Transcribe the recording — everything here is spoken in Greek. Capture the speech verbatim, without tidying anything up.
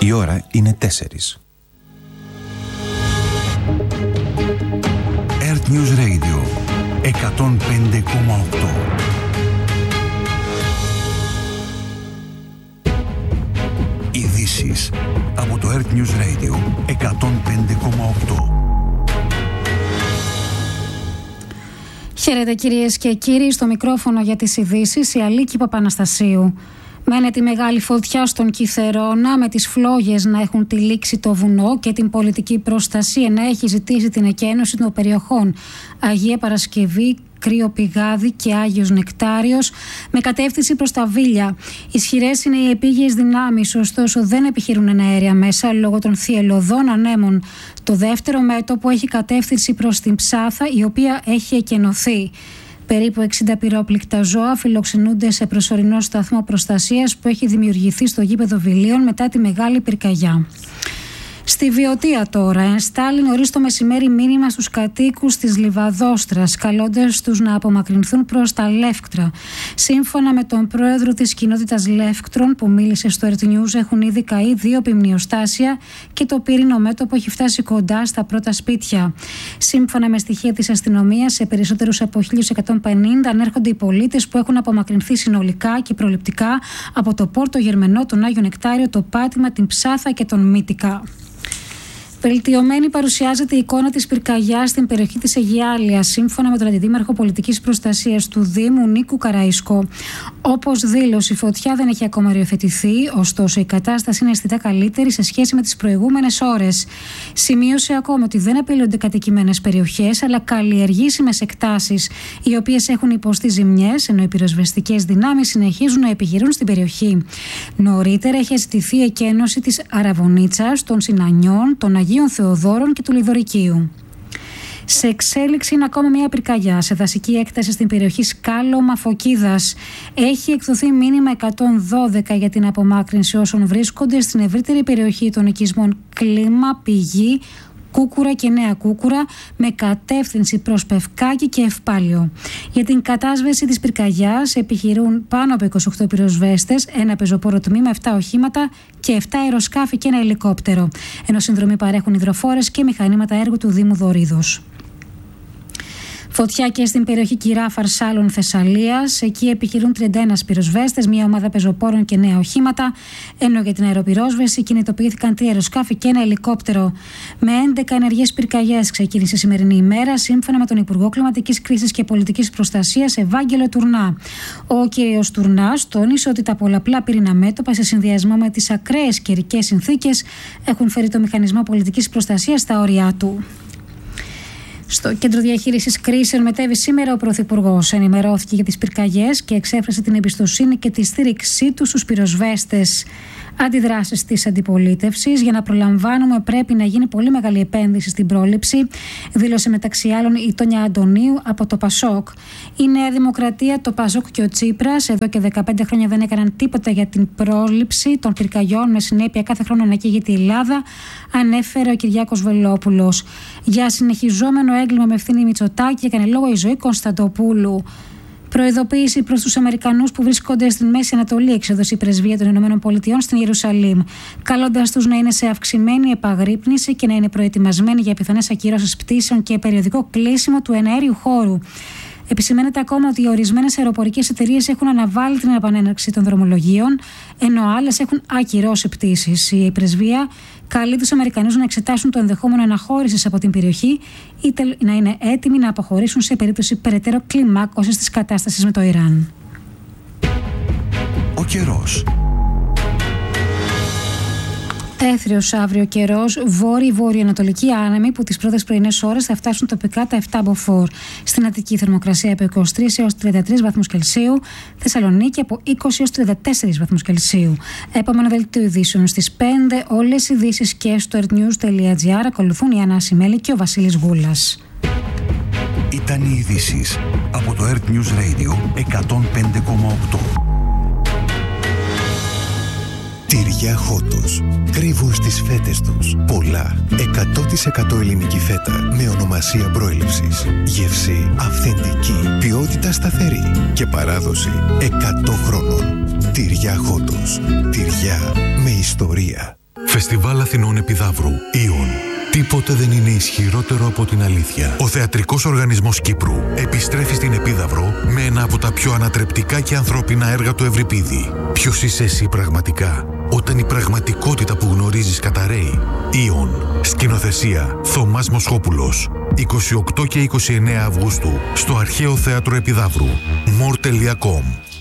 Η ώρα είναι τέσσερις. Earth News Radio εκατόν πέντε κόμμα οκτώ. Ειδήσεις από το Earth News Radio εκατόν πέντε κόμμα οκτώ. Χαίρετε κυρίες και κύριοι, στο μικρόφωνο για τις ειδήσεις η Αλίκη Παπαναστασίου. Μένεται η μεγάλη φωτιά στον Κιθερώνα, με τις φλόγες να έχουν τυλίξει το βουνό και την πολιτική προστασία να έχει ζητήσει την εκένωση των περιοχών Αγία Παρασκευή, Κρύο Πηγάδι και Άγιος Νεκτάριος με κατεύθυνση προς τα Βίλια. Ισχυρές είναι οι επίγειες δυνάμεις, ωστόσο δεν επιχειρούν ένα αέρια μέσα λόγω των θυελλωδών ανέμων. Το δεύτερο μέτωπο έχει κατεύθυνση προς την Ψάθα, η οποία έχει εκενωθεί. Περίπου εξήντα πυρόπληκτα ζώα φιλοξενούνται σε προσωρινό σταθμό προστασίας που έχει δημιουργηθεί στο γήπεδο Βιλίων μετά τη μεγάλη πυρκαγιά. Στη Βιωτία τώρα, ενστάλλει νωρίς το μεσημέρι μήνυμα στους κατοίκους της Λιβαδόστρας, καλώντας τους να απομακρυνθούν προς τα Λεύκτρα. Σύμφωνα με τον πρόεδρο της κοινότητας Λεύκτρων που μίλησε στο Earth News, έχουν ήδη καεί δύο πυμνιοστάσια και το πύρινο μέτωπο έχει φτάσει κοντά στα πρώτα σπίτια. Σύμφωνα με στοιχεία της αστυνομίας, σε περισσότερους από χίλια εκατόν πενήντα ανέρχονται οι πολίτες που έχουν απομακρυνθεί συνολικά και προληπτικά από το Πόρτο Γερμενό, τον Άγιο Νεκτάριο, το Πάτημα, την Ψάθα και τον Μύτικα. Βελτιωμένη παρουσιάζεται η εικόνα της πυρκαγιάς στην περιοχή της Αιγιάλειας, σύμφωνα με τον Αντιδήμαρχο Πολιτικής Προστασίας του Δήμου Νίκου Καραϊσκό. Όπως δήλωσε, η φωτιά δεν έχει ακόμα οριοθετηθεί, ωστόσο η κατάσταση είναι αισθητά καλύτερη σε σχέση με τις προηγούμενες ώρες. Σημείωσε ακόμα ότι δεν απειλούνται κατοικημένες περιοχές, αλλά καλλιεργήσιμες εκτάσεις, οι οποίες έχουν υποστεί ζημιές, ενώ οι πυροσβεστικές δυνάμεις συνεχίζουν να επιχειρούν στην περιοχή. Νωρίτερα έχει ζητηθεί εκένωση της Αραβωνίτσας, των Συνανιών, των Αγίων Θεοδόρων και του Λιδωρικίου. Σε εξέλιξη είναι ακόμα μια πυρκαγιά σε δασική έκταση στην περιοχή Σκάλωμα Φωκίδας. Έχει εκδοθεί μήνυμα εκατόν δώδεκα για την απομάκρυνση όσων βρίσκονται στην ευρύτερη περιοχή των οικισμών Κλίμα, Πηγή, Κούκουρα και Νέα Κούκουρα με κατεύθυνση προς Πευκάκη και Ευπάλιο. Για την κατάσβεση της πυρκαγιάς επιχειρούν πάνω από είκοσι οκτώ πυροσβέστες, ένα πεζοπόρο τμήμα, επτά οχήματα και επτά αεροσκάφη και ένα ελικόπτερο. Ενώ συνδρομή παρέχουν υδροφόρες και μηχανήματα έργου του Δήμου Δωρίδος. Φωτιά και στην περιοχή Κυρά Φαρσάλων Θεσσαλίας. Εκεί επιχειρούν τριάντα ένα πυροσβέστες, μια ομάδα πεζοπόρων και νέα οχήματα. Ενώ για την αεροπυρόσβεση κινητοποιήθηκαν τρία αεροσκάφη και ένα ελικόπτερο. Με έντεκα ενεργές πυρκαγιές ξεκίνησε η σημερινή ημέρα, σύμφωνα με τον Υπουργό Κλιματικής Κρίσης και Πολιτικής Προστασίας, Ευάγγελο Τουρνά. Ο κ. Τουρνάς τόνισε ότι τα πολλαπλά πυρήνα μέτωπα, σε συνδυασμό με τις ακραίες καιρικές συνθήκες, έχουν φέρει το μηχανισμό πολιτικής προστασίας στα όρια του. Στο Κέντρο Διαχείρισης Κρίσεων μετέβη σήμερα ο Πρωθυπουργός. Ενημερώθηκε για τις πυρκαγιές και εξέφρασε την εμπιστοσύνη και τη στήριξή του στους πυροσβέστες. Αντιδράσεις της αντιπολίτευσης: για να προλαμβάνουμε, πρέπει να γίνει πολύ μεγάλη επένδυση στην πρόληψη, δήλωσε μεταξύ άλλων η Τόνια Αντωνίου από το Πασόκ. Η Νέα Δημοκρατία, το Πασόκ και ο Τσίπρας εδώ και δεκαπέντε χρόνια δεν έκαναν τίποτα για την πρόληψη των πυρκαγιών, με συνέπεια κάθε χρόνο να καίγεται η Ελλάδα, ανέφερε ο Κυριάκος Βελόπουλος. Για συνεχιζόμενο έγκλημα με ευθύνη Μητσοτάκη έκανε λόγο η Ζωή Κωνσταντοπούλου. Προειδοποίηση προς τους Αμερικανούς που βρίσκονται στην Μέση Ανατολή, εξέδωσε η Πρεσβεία των Ηνωμένων Πολιτειών στην Ιερουσαλήμ, καλώντας τους να είναι σε αυξημένη επαγρύπνηση και να είναι προετοιμασμένοι για πιθανές ακυρώσεις πτήσεων και περιοδικό κλείσιμο του εναέριου χώρου. Επισημαίνεται ακόμα ότι οι ορισμένες αεροπορικές εταιρείες έχουν αναβάλει την επανέναρξη των δρομολογίων, ενώ άλλες έχουν ακυρώσει πτήσεις. Η Πρεσβεία καλεί τους Αμερικανούς να εξετάσουν το ενδεχόμενο αναχώρησης από την περιοχή ή να είναι έτοιμοι να αποχωρήσουν σε περίπτωση περαιτέρω κλιμάκωσης της κατάστασης με το Ιράν. Ο καιρός. Έθριος αύριο καιρός, βόρειο-βορειοανατολική άνεμη που τις πρώτες πρωινές ώρες θα φτάσουν τοπικά τα επτά μποφόρ. Στην Αττική θερμοκρασία από είκοσι τρεις έως τριάντα τρεις βαθμούς Κελσίου, Θεσσαλονίκη από είκοσι έως τριάντα τέσσερις βαθμούς Κελσίου. Επόμενο δελτίο ειδήσεων στις πέντε, όλες οι ειδήσεις και στο earthnews.gr. Ακολουθούν η Άννα Ασημέλη και ο Βασίλης Γούλας. Ήταν οι ειδήσεις από το Earth News Radio εκατόν πέντε κόμμα οκτώ. Τυριά Χότος. Κρύβουν στις φέτες τους πολλά. εκατό τοις εκατό ελληνική φέτα με ονομασία προέλευσης. Γεύση αυθεντική. Ποιότητα σταθερή. Και παράδοση εκατό χρόνων. Τυριά Χότος. Τυριά με ιστορία. Φεστιβάλ Αθηνών Επιδαύρου. Ιον. Τίποτε δεν είναι ισχυρότερο από την αλήθεια. Ο Θεατρικός Οργανισμός Κύπρου επιστρέφει στην Επίδαυρο με ένα από τα πιο ανατρεπτικά και ανθρώπινα έργα του Ευρυπίδη. Ποιος είσαι εσύ πραγματικά, όταν η πραγματικότητα που γνωρίζεις καταραίει? Ιον. Σκηνοθεσία Θωμάς Μοσχόπουλος. είκοσι οκτώ και είκοσι εννέα Αυγούστου στο Αρχαίο Θέατρο Επιδαύρου. μορ τελεία κομ.